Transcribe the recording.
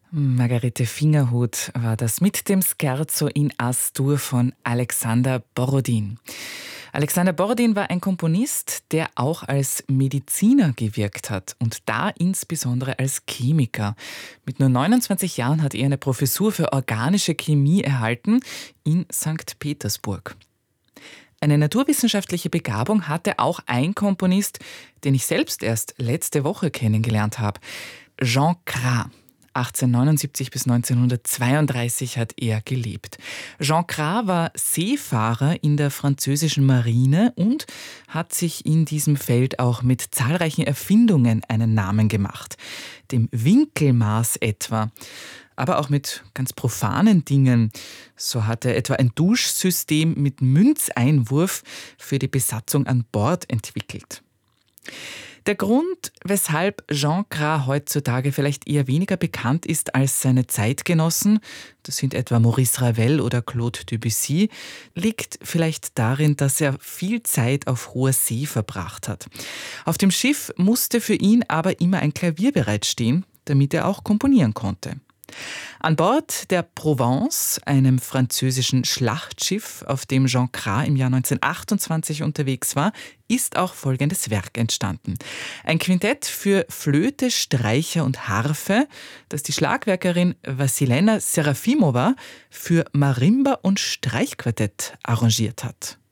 Margarete Fingerhut war das mit dem Scherzo in As-Dur von Alexander Borodin. Alexander Borodin war ein Komponist, der auch als Mediziner gewirkt hat und da insbesondere als Chemiker. Mit nur 29 Jahren hat er eine Professur für organische Chemie erhalten in St. Petersburg. Eine naturwissenschaftliche Begabung hatte auch ein Komponist, den ich selbst erst letzte Woche kennengelernt habe. Jean Cras. 1879 bis 1932 hat er gelebt. Jean Cras war Seefahrer in der französischen Marine und hat sich in diesem Feld auch mit zahlreichen Erfindungen einen Namen gemacht. Dem Winkelmaß etwa. Aber auch mit ganz profanen Dingen. So hat er etwa ein Duschsystem mit Münzeinwurf für die Besatzung an Bord entwickelt. Der Grund, weshalb Jean Cras heutzutage vielleicht eher weniger bekannt ist als seine Zeitgenossen, das sind etwa Maurice Ravel oder Claude Debussy, liegt vielleicht darin, dass er viel Zeit auf hoher See verbracht hat. Auf dem Schiff musste für ihn aber immer ein Klavier bereitstehen, damit er auch komponieren konnte. An Bord der Provence, einem französischen Schlachtschiff, auf dem Jean Cras im Jahr 1928 unterwegs war, ist auch folgendes Werk entstanden. Ein Quintett für Flöte, Streicher und Harfe, das die Schlagwerkerin Wassilena Serafimova für Marimba und Streichquartett arrangiert hat.